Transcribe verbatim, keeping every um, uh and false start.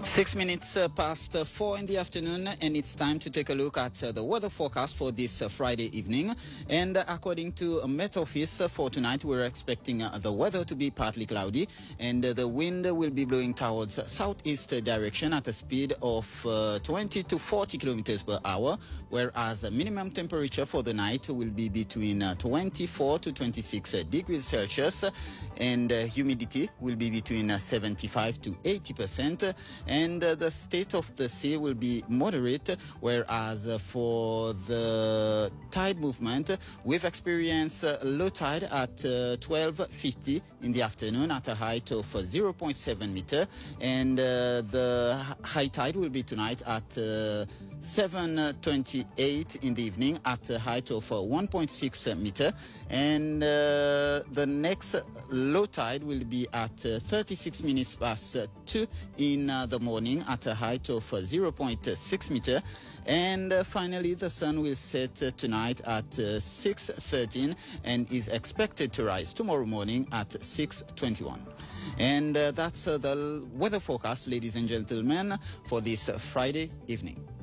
Six minutes uh, past uh, four in the afternoon, and it's time to take a look at uh, the weather forecast for this uh, Friday evening. And uh, according to uh, Met Office, uh, for tonight, we're expecting uh, the weather to be partly cloudy, and uh, the wind will be blowing towards uh, southeast direction at a speed of uh, twenty to forty kilometers per hour, whereas the minimum temperature for the night will be between uh, twenty-four to twenty-six uh, degrees Celsius, and uh, humidity will be between uh, seventy-five to eighty percent. And uh, the state of the sea will be moderate, whereas uh, for the tide movement, we've experienced uh, low tide at uh, twelve fifty in the afternoon at a height of uh, zero point seven meter, and uh, the high tide will be tonight at uh, seven twenty-eight in the evening at a height of uh, one point six meter, and uh, the next low tide will be at uh, thirty-six minutes past uh, two in uh, the morning at a height of uh, zero point six meter, and uh, finally the sun will set uh, tonight at uh, six thirteen and is expected to rise tomorrow morning at six twenty-one. And uh, that's uh, the weather forecast, ladies and gentlemen, for this uh, Friday evening.